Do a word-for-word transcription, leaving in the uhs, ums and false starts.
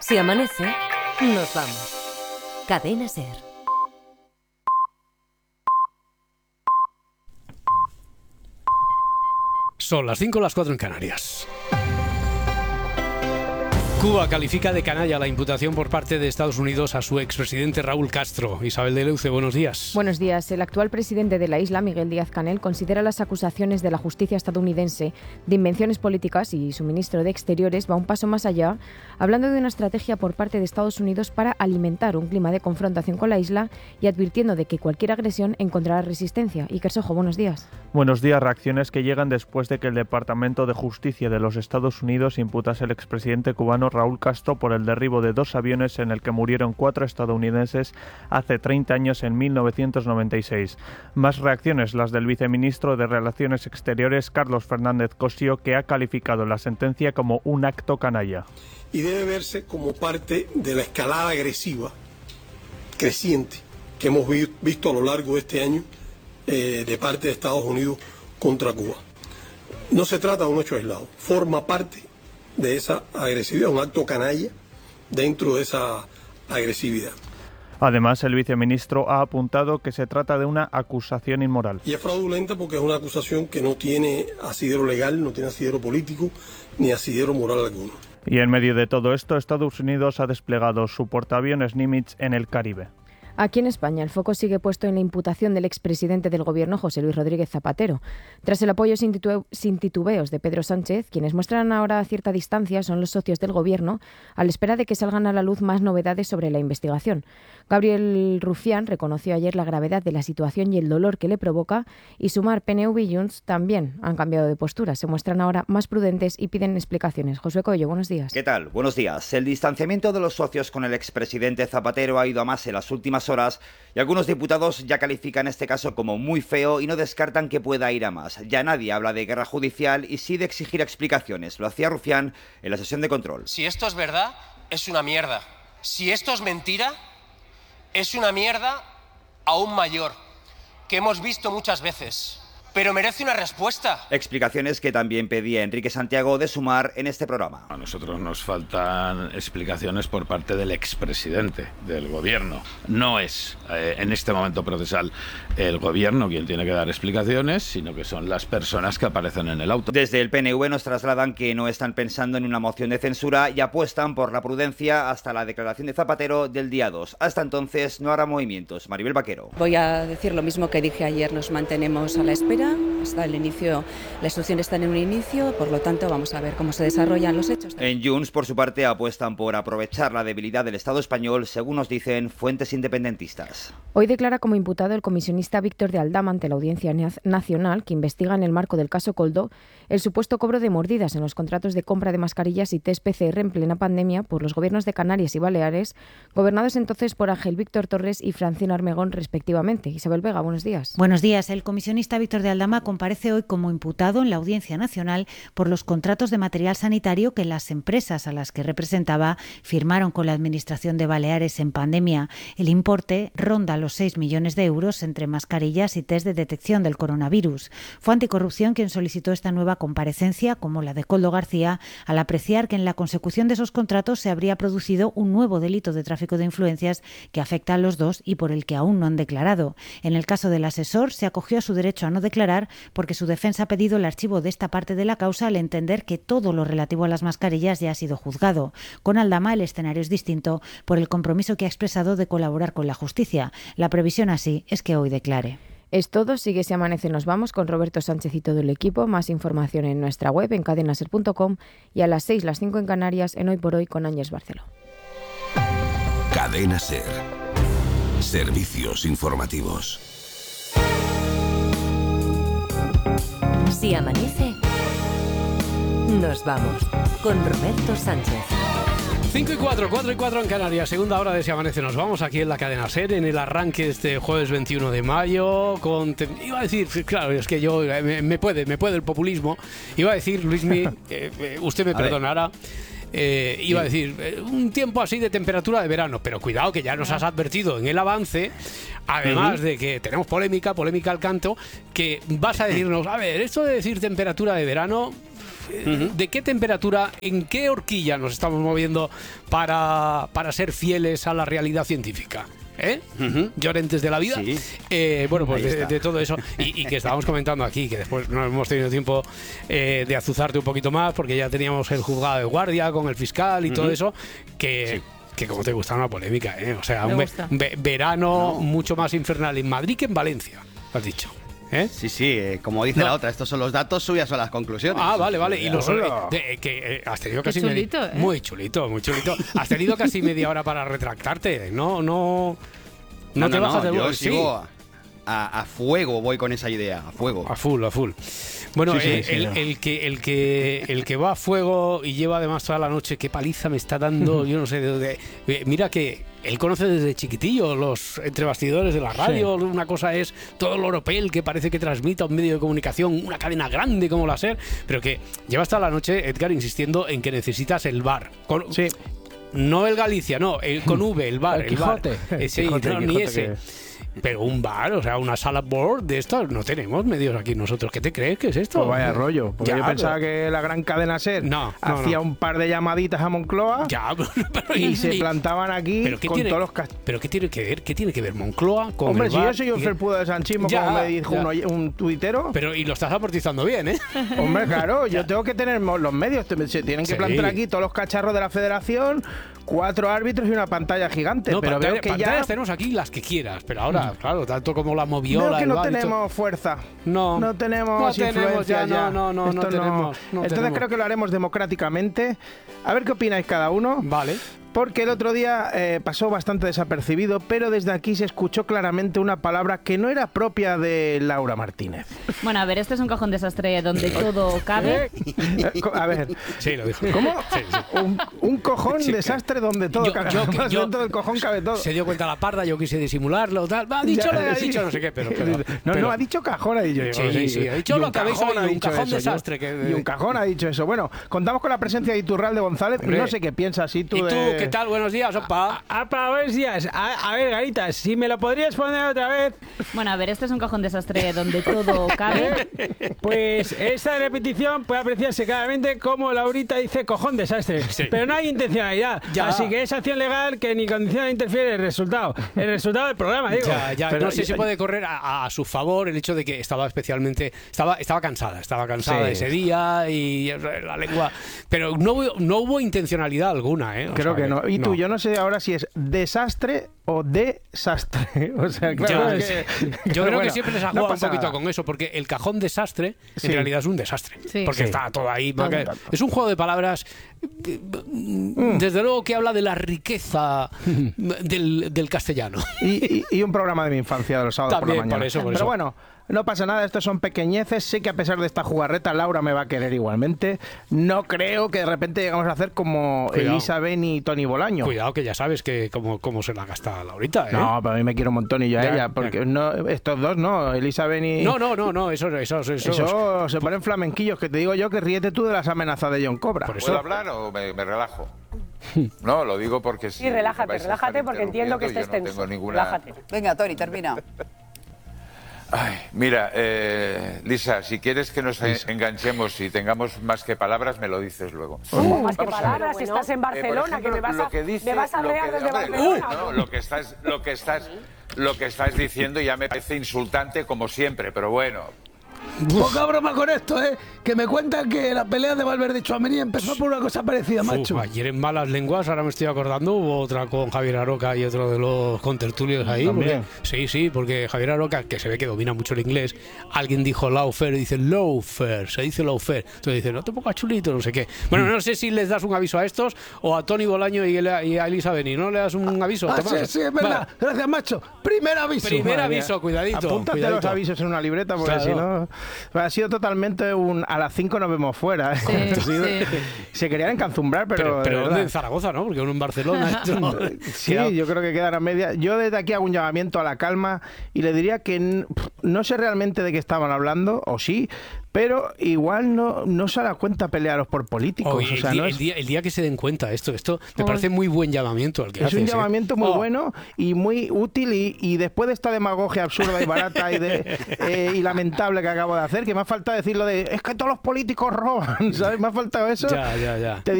Si amanece, nos vamos. Cadena SER. Son las cinco, las cuatro en Canarias. Cuba califica de canalla la imputación por parte de Estados Unidos a su expresidente Raúl Castro. Isabel de Leuce, buenos días. Buenos días. El actual presidente de la isla, Miguel Díaz-Canel, considera las acusaciones de la justicia estadounidense de invenciones políticas y su ministro de Exteriores va un paso más allá, hablando de una estrategia por parte de Estados Unidos para alimentar un clima de confrontación con la isla y advirtiendo de que cualquier agresión encontrará resistencia. Iker Sojo, buenos días. Buenos días. Reacciones que llegan después de que el Departamento de Justicia de los Estados Unidos imputase al expresidente cubano Raúl Castro por el derribo de dos aviones en el que murieron cuatro estadounidenses hace treinta años, en mil novecientos noventa y seis. Más reacciones, las del viceministro de Relaciones Exteriores, Carlos Fernández Cosío, que ha calificado la sentencia como un acto canalla. Y debe verse como parte de la escalada agresiva creciente que hemos vi- visto a lo largo de este año eh, de parte de Estados Unidos contra Cuba. No se trata de un hecho aislado, forma parte de esa agresividad, un acto canalla dentro de esa agresividad. Además, el viceministro ha apuntado que se trata de una acusación inmoral. Y es fraudulenta porque es una acusación que no tiene asidero legal, no tiene asidero político, ni asidero moral alguno. Y en medio de todo esto, Estados Unidos ha desplegado su portaaviones Nimitz en el Caribe. Aquí en España, el foco sigue puesto en la imputación del expresidente del Gobierno, José Luis Rodríguez Zapatero. Tras el apoyo sin, titu- sin titubeos de Pedro Sánchez, quienes muestran ahora cierta distancia son los socios del Gobierno, a la espera de que salgan a la luz más novedades sobre la investigación. Gabriel Rufián reconoció ayer la gravedad de la situación y el dolor que le provoca, y Sumar, P N V y Junts también han cambiado de postura. Se muestran ahora más prudentes y piden explicaciones. Josué Coello, buenos días. ¿Qué tal? Buenos días. El distanciamiento de los socios con el expresidente Zapatero ha ido a más en las últimas horas y algunos diputados ya califican este caso como muy feo y no descartan que pueda ir a más. Ya nadie habla de guerra judicial y sí de exigir explicaciones. Lo hacía Rufián en la sesión de control. Si esto es verdad, es una mierda. Si esto es mentira, es una mierda aún mayor, que hemos visto muchas veces. Pero merece una respuesta. Explicaciones que también pedía Enrique Santiago de Sumar en este programa. A nosotros nos faltan explicaciones por parte del expresidente del gobierno. No es eh, en este momento procesal el gobierno quien tiene que dar explicaciones, sino que son las personas que aparecen en el auto. Desde el P N V nos trasladan que no están pensando en una moción de censura y apuestan por la prudencia hasta la declaración de Zapatero del día dos. Hasta entonces no hará movimientos. Maribel Vaquero. Voy a decir lo mismo que dije ayer, nos mantenemos a la espera. Hasta el inicio, la instrucción está en un inicio, por lo tanto vamos a ver cómo se desarrollan los hechos. En Junts, por su parte, apuestan por aprovechar la debilidad del Estado español, según nos dicen fuentes independentistas. Hoy declara como imputado el comisionista Víctor de Aldama ante la Audiencia Nacional, que investiga en el marco del caso Koldo el supuesto cobro de mordidas en los contratos de compra de mascarillas y test P C R en plena pandemia por los gobiernos de Canarias y Baleares, gobernados entonces por Ángel Víctor Torres y Francina Armengol, respectivamente. Isabel Vega, buenos días. Buenos días. El comisionista Víctor de Aldama comparece hoy como imputado en la Audiencia Nacional por los contratos de material sanitario que las empresas a las que representaba firmaron con la Administración de Baleares en pandemia. El importe ronda los seis millones de euros entre mascarillas y test de detección del coronavirus. Fue Anticorrupción quien solicitó esta nueva comparecencia, como la de Koldo García, al apreciar que en la consecución de esos contratos se habría producido un nuevo delito de tráfico de influencias que afecta a los dos y por el que aún no han declarado. En el caso del asesor, se acogió a su derecho a no declarar porque su defensa ha pedido el archivo de esta parte de la causa al entender que todo lo relativo a las mascarillas ya ha sido juzgado. Con Aldama el escenario es distinto por el compromiso que ha expresado de colaborar con la justicia. La previsión así es que hoy declare. Es todo. Sigue Si Amanece Nos Vamos con Roberto Sánchez y todo el equipo. Más información en nuestra web en cadenaser punto com y a las seis, las cinco en Canarias en Hoy por Hoy con Ángels Barceló. Cadena SER. Servicios informativos. Si amanece, nos vamos con Roberto Sánchez. cinco y cuatro, cuatro y cuatro en Canarias, segunda hora de Si Amanece Nos Vamos, aquí en la cadena SER, en el arranque de este jueves veintiuno de mayo, con, iba a decir, claro, es que yo, me, me puede, me puede el populismo, iba a decir, Luismi, eh, eh, usted me a perdonará, eh, iba a decir, eh, un tiempo así de temperatura de verano, pero cuidado que ya nos has advertido en el avance, además uh-huh. de que tenemos polémica, polémica al canto, que vas a decirnos, a ver, esto de decir temperatura de verano... Uh-huh. ¿De qué temperatura, en qué horquilla nos estamos moviendo para, para ser fieles a la realidad científica? ¿Eh? Uh-huh. Llorentes de la vida. Sí. Eh, bueno, pues de, de todo eso. Y, y que estábamos comentando aquí, que después no hemos tenido tiempo eh, de azuzarte un poquito más, porque ya teníamos el juzgado de guardia con el fiscal y uh-huh. todo eso, que... Sí. Que como te gusta una polémica, ¿eh? O sea, un, ve, ve, verano no. mucho más infernal en Madrid que en Valencia, has dicho. ¿Eh? Sí, sí, eh, como dice no. la otra, estos son los datos, suyas son las conclusiones. Ah, vale, vale. Y los de, que eh, has tenido casi Qué chulito, media, ¿eh? muy chulito, muy chulito. Has tenido casi media hora para retractarte. No, no, no, no te no, bajas no, del yo vuelo. sigo Sí. a, a fuego voy con esa idea, a fuego. A full, a full. Bueno, Sí, sí, eh, sí, el, no. el que el que el que va a fuego y lleva además toda la noche, qué paliza me está dando, yo no sé de dónde. Eh, Mira que él conoce desde chiquitillo los entrebastidores de la radio. Sí. Una cosa es todo el oropel que parece que transmite a un medio de comunicación, una cadena grande como la SER, pero que lleva hasta la noche, Edgar, insistiendo en que necesitas el bar. Con, sí. No el Galicia, no, el con V, el bar. El el bar. Quijote. Eh, sí, Quijote, no, ni Quijote ese. que... Pero un bar, o sea, una sala board de estas, no tenemos medios aquí nosotros. ¿Qué te crees que es esto? Pues vaya rollo. Porque ya, yo pensaba pero... que la gran cadena SER no, no, hacía no. un par de llamaditas a Moncloa ya, pero, pero, y y, se plantaban aquí ¿pero qué con tiene, todos los cast... ¿Pero qué tiene que ver? ¿Qué tiene que ver Moncloa con Hombre, el si bar? yo soy un felpudo de sanchismo, ya, como me dijo ya. un, un tuitero... Pero y lo estás amortizando bien, ¿eh? Hombre, claro, yo tengo que tener los medios. Se tienen que Sí. plantar aquí todos los cacharros de la federación, cuatro árbitros y una pantalla gigante. No, pero pantalla, veo que pantallas ya... tenemos aquí las que quieras, pero ahora, claro, tanto como la moviola, Veo que el no bar y tenemos todo. fuerza. No. No tenemos No tenemos influencia ya, ya. no, no, no, Esto no tenemos, no Entonces tenemos. creo que lo haremos democráticamente. A ver qué opináis cada uno. Vale. Porque el otro día eh, pasó bastante desapercibido, pero desde aquí se escuchó claramente una palabra que no era propia de Laura Martínez. Bueno, a ver, este es un cajón desastre donde todo cabe. Eh, co- A ver, Sí, lo dijo. ¿cómo? Sí, sí. Un, un cojón Sí, que- desastre donde todo Yo- cabe. yo- Además, yo- dentro del cojón cabe todo. Se dio cuenta la parda, yo quise disimularlo, tal. Ha dicho, Ya, lo ha sí. dicho, no sé qué, pero. pero no, pero- no, ha dicho cajón, ha dicho. Sí, sí, ha dicho Y lo un que habéis cajón oído, ha un dicho cajón eso, desastre. yo- Que, Y un cajón ha dicho eso. Bueno, contamos con la presencia de Iturralde González. Hombre. No sé qué piensas, si tú ¿Y tú de... qué tal? Buenos días, opa. Apa, buenos días. A, a ver, Garitas, si me lo podrías poner otra vez. Bueno, a ver, este es un cajón desastre donde todo cabe. Pues esta repetición puede apreciarse claramente como Laurita dice cojón desastre. Sí. Pero no hay intencionalidad. Ya. Así que es acción legal que ni condiciona ni interfiere el resultado. El resultado del programa, digo. Ya, ya, Pero no sé ya- si puede correr a, a su favor el hecho de que estaba especialmente estaba estaba cansada, estaba cansada Sí. ese día y la lengua, pero no hubo, no hubo intencionalidad alguna, ¿eh? O Creo sea que no. Y tú, yo no sé ahora si es desastre o desastre. O sea, claro, Ya, es es- que- yo pero creo que bueno, siempre les ha no jugado un pasa poquito nada. con eso, porque el cajón desastre Sí. en realidad es un desastre, Sí. porque Sí. está todo ahí. Todo porque el rato. es un juego de palabras, eh, desde luego que habla de la riqueza del, del castellano. Y, y- y un programa de mi infancia de los sábados por También, la mañana. por eso, por Pero eso. bueno, no pasa nada, estos son pequeñeces. Sé que a pesar de esta jugarreta, Laura me va a querer igualmente. No creo que de repente llegamos a hacer como Cuidado. Elisa Beni y Tony Bolaño. Cuidado que ya sabes que cómo, cómo se la gasta Laurita, ¿eh? No, pero a mí me quiero un montón y yo a Ya, ella, ya. porque no, estos dos no, Elisa Beni. No, no, no, no, eso, eso, eso, Eso se ponen flamenquillos, que te digo yo que ríete tú de las amenazas de John Cobra. Por eso- ¿Puedo hablar o me, me relajo? No, lo digo porque si Sí, relájate, vais a relájate estar porque entiendo que estés interrumpiendo, tenso. yo no tengo ninguna... Relájate. Venga, Tony, termina. Ay, mira, eh, Lisa, si quieres que nos en- enganchemos y tengamos más que palabras, me lo dices luego. ¿Cómo más que Vamos a ver. palabras? Si estás en Eh, por Barcelona, ejemplo, que me vas lo a, que dice- me vas a lo rear que- desde hombre, Barcelona. no, lo que estás, lo que estás, lo que estás diciendo ya me parece insultante como siempre, pero bueno. Poca broma con esto, ¿eh? Que me cuentan que la pelea de Valverde y Tchouaméni empezó por una cosa parecida, macho. Uf, ayer en Malas Lenguas, ahora me estoy acordando, hubo otra con Javier Aroca y otro de los contertulios ahí. También. Porque- sí, sí, porque Javier Aroca, que se ve que domina mucho el inglés, alguien dijo lawfare y dice lawfare, se dice lawfare. Entonces dice, no te pongas chulito, no sé qué. Bueno, no sé si les das un aviso a estos o a Tony Bolaño y y a Elisa Beni. ¿No le das un aviso? Ah, Tomás? sí, sí, es verdad. Va. Gracias, macho. Primer aviso. Primer Madre mía. aviso, cuidadito. Apúntate cuidadito. los avisos en una libreta porque Claro. si no ha sido totalmente un a las cinco nos vemos fuera. ¿eh? Sí, Ha sido- sí. Se querían encanzumbrar, pero, Pero, de pero verdad. ¿dónde? En Zaragoza, ¿no? Porque uno en Barcelona. esto- Sí, yo creo que quedan a media. Yo desde aquí hago un llamamiento a la calma y le diría que n- pff, no sé realmente de qué estaban hablando, o sí, pero igual no, no se da cuenta pelearos por políticos. Oye, o sea, el, día, no el es, día- el día que se den cuenta esto, esto me Oye. parece muy buen llamamiento al que es haces, un ¿eh? llamamiento muy Oh. bueno y muy útil y, y después de esta demagogia absurda y barata y, de, eh, y lamentable que acaba acabo de hacer, que me ha faltado decir lo de es que todos los políticos roban, ¿sabes? Me ha faltado eso. Ya, ya, ya. Te